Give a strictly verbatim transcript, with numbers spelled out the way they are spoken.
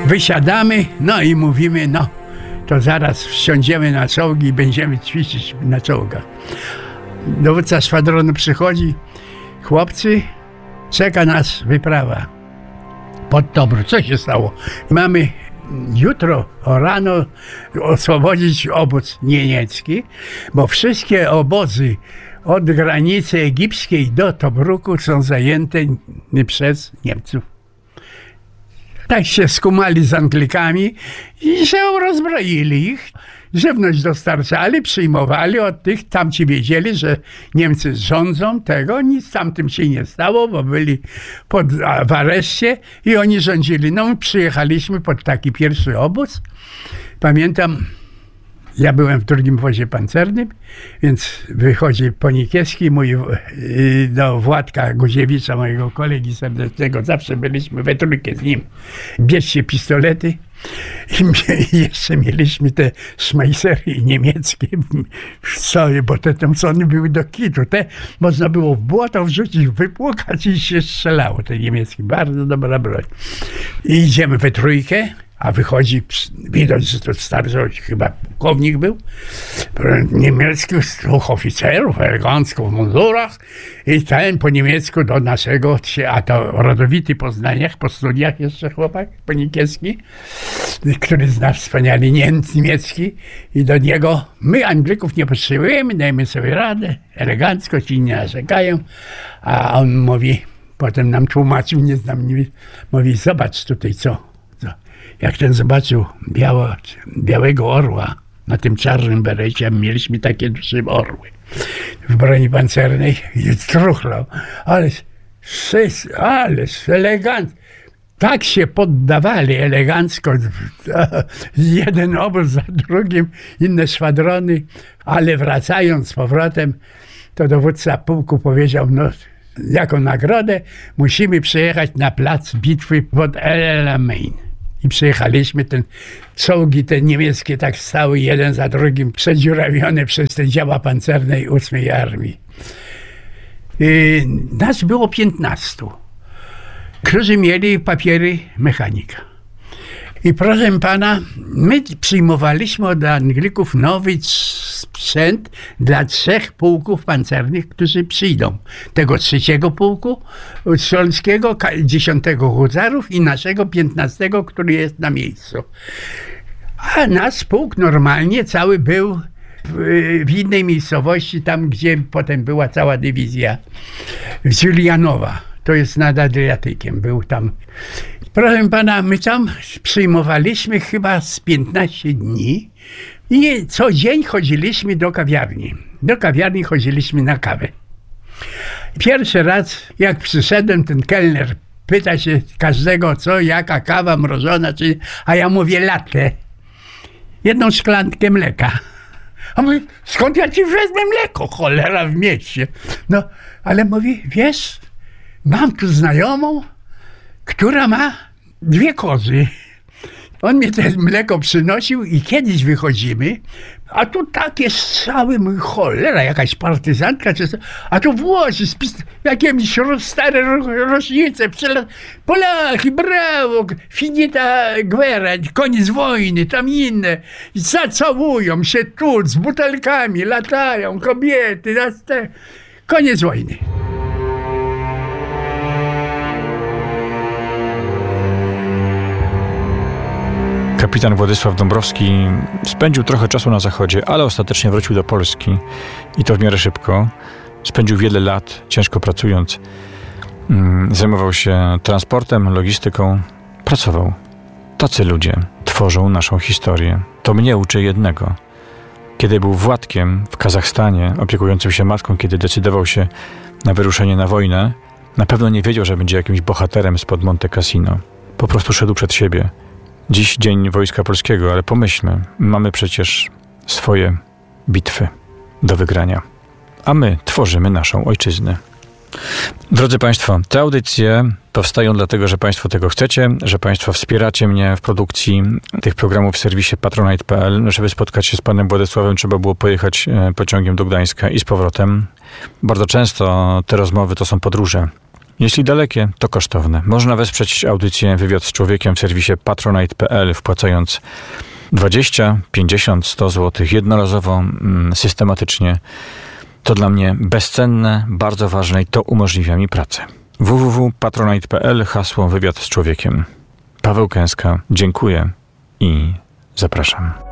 Wysiadamy, no i mówimy, no to zaraz wsiądziemy na czołgi i będziemy ćwiczyć na czołgach. Dowódca szwadronu przychodzi, chłopcy, czeka nas wyprawa pod Tobruk. Co się stało? Mamy jutro o rano oswobodzić obóz niemiecki, bo wszystkie obozy od granicy egipskiej do Tobruku są zajęte przez Niemców. Tak się skumali z Anglikami i się rozbroili ich. Żywność dostarczali, przyjmowali od tych, tamci wiedzieli, że Niemcy rządzą tego, nic tamtym się nie stało, bo byli pod, w areszcie i oni rządzili. No my przyjechaliśmy pod taki pierwszy obóz. Pamiętam, ja byłem w drugim wozie pancernym, więc wychodzi Ponikiewski, mój, do Władka Guziewicza, mojego kolegi serdecznego, zawsze byliśmy we trójkę z nim. Bierzcie pistolety. I jeszcze mieliśmy te szmajsery niemieckie w sobie, bo te Thompsony były do kitu. Te można było w błoto wrzucić, wypłukać i się strzelało, te niemieckie. Bardzo dobra broń. I idziemy we trójkę, a wychodzi, widać, że to starszy chyba pułkownik był, niemiecki, dwóch oficerów, elegancko w mundurach i ten po niemiecku do naszego, a to rodowity po znaniach, po studiach jeszcze chłopak, Ponikiewski, który zna wspaniale niemiecki i do niego, my Anglików nie potrzebujemy, dajmy sobie radę, elegancko, ci nie narzekają, a on mówi, potem nam tłumaczył, nie znam, nie, mówi, zobacz tutaj co. Jak ten zobaczył biało, białego orła na tym czarnym berecie, mieliśmy takie duże orły w broni pancernej i truchlał. Ależ, ależ elegant. Tak się poddawali elegancko. Jeden obóz za drugim, inne szwadrony, ale wracając z powrotem, to dowódca pułku powiedział, no jako nagrodę musimy przyjechać na plac bitwy pod El Alamein. I przyjechaliśmy, ten czołgi te niemieckie tak stały jeden za drugim, przedziurawione przez te działa pancernej ósmej Armii. I nas było piętnastu, którzy mieli papiery mechanika. I proszę pana, my przyjmowaliśmy od Anglików nowy sprzęt dla trzech pułków pancernych, którzy przyjdą. Tego trzeciego pułku strzelskiego, dziesiątego Huzarów i naszego piętnastego, który jest na miejscu. A nasz pułk normalnie cały był w, w innej miejscowości, tam gdzie potem była cała dywizja Julianowa. To jest nad Adriatykiem, był tam. Proszę pana, my tam przyjmowaliśmy chyba z piętnaście dni i co dzień chodziliśmy do kawiarni. Do kawiarni chodziliśmy na kawę. Pierwszy raz, jak przyszedłem, ten kelner pyta się każdego, co, jaka kawa mrożona, czy, a ja mówię latte. Jedną szklankę mleka. A mówi, skąd ja ci wezmę mleko, cholera w mieście. No, ale mówi, wiesz, mam tu znajomą, która ma dwie kozy. On mnie to mleko przynosił i kiedyś wychodzimy, a tu takie strzały, mój cholera, jakaś partyzantka, czy, a tu Włosi z pist- jakimiś stare rocznice, Polaki, brawo, finita guerra, koniec wojny, tam inne, zacałują się tu z butelkami, latają kobiety, koniec wojny. Kapitan Władysław Dąbrowski spędził trochę czasu na zachodzie, ale ostatecznie wrócił do Polski i to w miarę szybko. Spędził wiele lat, ciężko pracując. Zajmował się transportem, logistyką. Pracował. Tacy ludzie tworzą naszą historię. To mnie uczy jednego. Kiedy był Władkiem w Kazachstanie, opiekującym się matką, kiedy decydował się na wyruszenie na wojnę, na pewno nie wiedział, że będzie jakimś bohaterem spod Monte Cassino. Po prostu szedł przed siebie. Dziś Dzień Wojska Polskiego, ale pomyślmy, mamy przecież swoje bitwy do wygrania, a my tworzymy naszą ojczyznę. Drodzy Państwo, te audycje powstają dlatego, że Państwo tego chcecie, że Państwo wspieracie mnie w produkcji tych programów w serwisie patronite kropka p l. Żeby spotkać się z panem Władysławem, trzeba było pojechać pociągiem do Gdańska i z powrotem. Bardzo często te rozmowy to są podróże. Jeśli dalekie, to kosztowne. Można wesprzeć audycję Wywiad z Człowiekiem w serwisie patronite kropka p l, wpłacając dwadzieścia, pięćdziesiąt, sto złotych jednorazowo, systematycznie. To dla mnie bezcenne, bardzo ważne i to umożliwia mi pracę. w w w kropka patronite kropka p l, hasło Wywiad z Człowiekiem. Paweł Kęska, dziękuję i zapraszam.